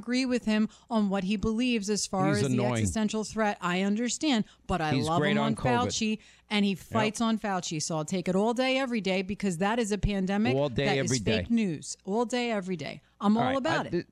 agree with him on what he believes as far He's as annoying. the existential threat. I understand, but I He's love great him on on COVID. Fauci, and he fights on Fauci. So I'll take it all day, every day, because that is a pandemic All day, that every is day. fake news. All day, every day. I'm all right, about it.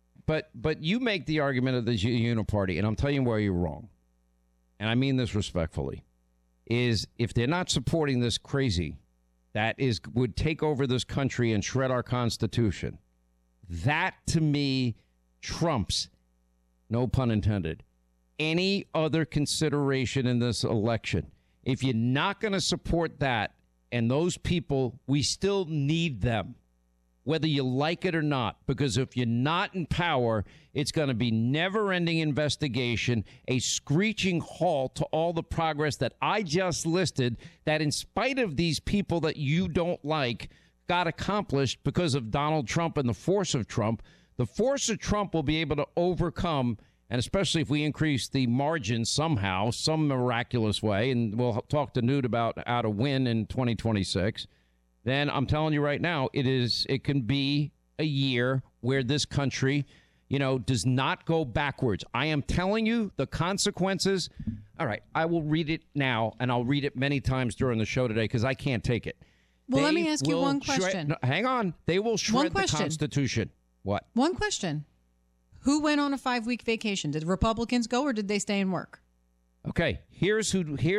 But you make the argument of the uniparty, and I'm telling you where you're wrong. And I mean this respectfully, is if they're not supporting this crazy that would take over this country and shred our Constitution, that to me trumps, no pun intended, any other consideration in this election. If you're not going to support that and those people, we still need them, whether you like it or not, because if you're not in power, it's going to be never-ending investigation, a screeching halt to all the progress that I just listed that in spite of these people that you don't like got accomplished because of Donald Trump and the force of Trump. The force of Trump will be able to overcome, and especially if we increase the margin somehow, some miraculous way, and we'll talk to Newt about how to win in 2026, then I'm telling you right now, it can be a year where this country, does not go backwards. I am telling you the consequences. All right, I will read it now, and I'll read it many times during the show today because I can't take it. Well, let me ask you one question. Hang on. They will shred the Constitution. What? One question. Who went on a 5-week vacation? Did Republicans go or did they stay and work? Okay, there's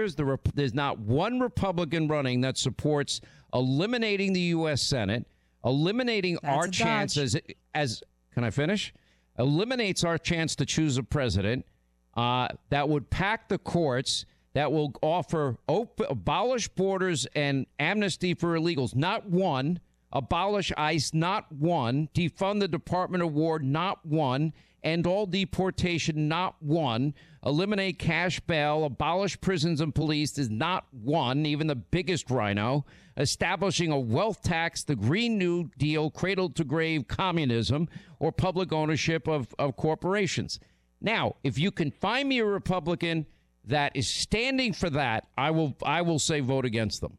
not one Republican running that supports eliminating the U.S. Senate, eliminating our chances can I finish? Eliminates our chance to choose a president that would pack the courts, that will offer abolish borders and amnesty for illegals. Not one. Abolish ICE, not one. Defund the Department of War, not one. End all deportation, not one. Eliminate cash bail, abolish prisons and police is not one, even the biggest rhino. Establishing a wealth tax, the Green New Deal, cradle to grave communism, or public ownership of corporations. Now, if you can find me a Republican that is standing for that, I will say vote against them.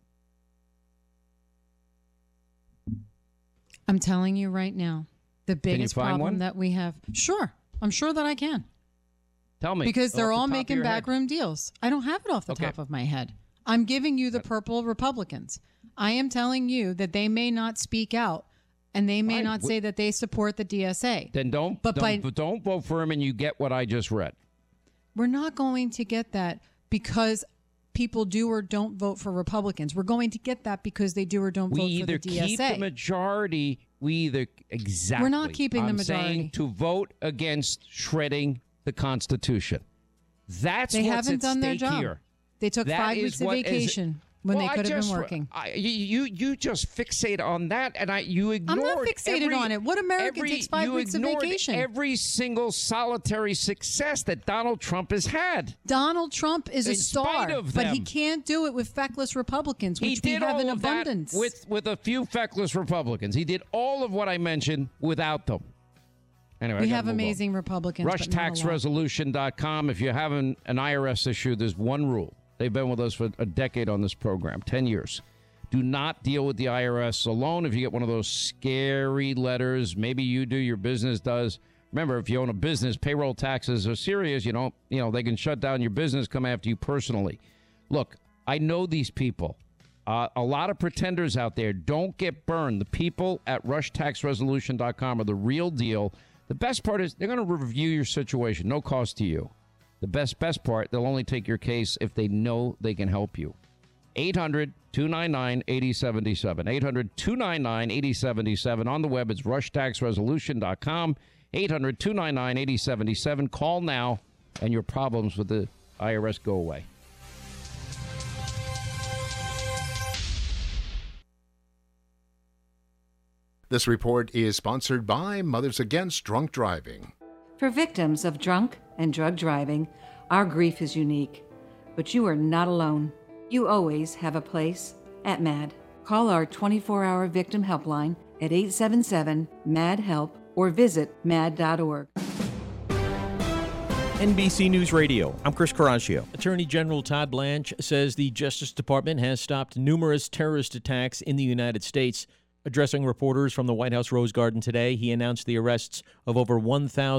I'm telling you right now, the biggest problem that we have. Sure. I'm sure that I can. Tell me. Because they're all making backroom deals. I don't have it off the top of my head. I'm giving you the purple Republicans. I am telling you that they may not speak out and they may not say that they support the DSA. Then don't vote for him and you get what I just read. We're not going to get that because people do or don't vote for Republicans. We're going to get that because they do or don't vote for the DSA. We either keep the majority. Exactly. We're not keeping the majority. I'm saying to vote against shredding the Constitution. They haven't done their job. Here. They took 5 weeks of vacation when they could have been working. You just fixate on that, and you ignored. I'm not fixated on it. What American takes 5 weeks of vacation? Every single solitary success that Donald Trump has had. Donald Trump is a star, but he them. Can't do it with feckless Republicans, which we have in abundance. With a few feckless Republicans. He did all of what I mentioned without them. Anyway, we have amazing Republicans. RushTaxResolution.com. If you're having an IRS issue, there's one rule. They've been with us for a decade on this program, 10 years. Do not deal with the IRS alone. If you get one of those scary letters, maybe you do, your business does. Remember, if you own a business, payroll taxes are serious. They can shut down your business, come after you personally. Look, I know these people. A lot of pretenders out there. Don't get burned. The people at RushTaxResolution.com are the real deal. The best part is they're going to review your situation. No cost to you. The best part, they'll only take your case if they know they can help you. 800-299-8077. 800-299-8077. On the web, it's RushTaxResolution.com. 800-299-8077. Call now, and your problems with the IRS go away. This report is sponsored by Mothers Against Drunk Driving. For victims of drunk and drug driving, our grief is unique, but you are not alone. You always have a place at MAD. Call our 24-hour victim helpline at 877-MAD-HELP or visit mad.org. NBC News Radio, I'm Chris Caraccio. Attorney General Todd Blanche says the Justice Department has stopped numerous terrorist attacks in the United States. Addressing reporters from the White House Rose Garden today, he announced the arrests of over 1,000